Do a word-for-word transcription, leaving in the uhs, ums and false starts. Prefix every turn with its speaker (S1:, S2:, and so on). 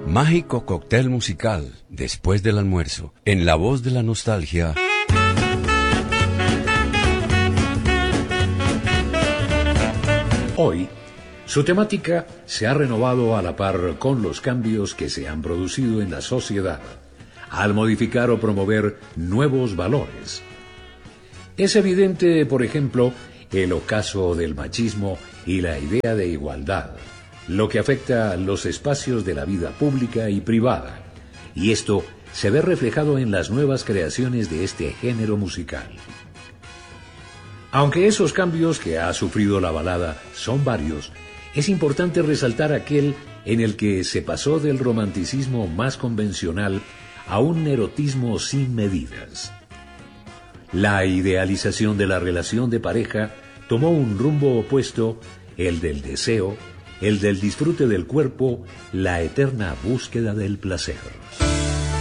S1: Mágico cóctel musical, después del almuerzo, en la voz de la nostalgia.
S2: Hoy, su temática se ha renovado a la par con los cambios que se han producido en la sociedad, al modificar o promover nuevos valores. Es evidente, por ejemplo, el ocaso del machismo y la idea de igualdad, lo que afecta los espacios de la vida pública y privada, y esto se ve reflejado en las nuevas creaciones de este género musical. Aunque esos cambios que ha sufrido la balada son varios, es importante resaltar aquel en el que se pasó del romanticismo más convencional a un erotismo sin medidas. La idealización de la relación de pareja tomó un rumbo opuesto, el del deseo, el del disfrute del cuerpo, la eterna búsqueda del placer.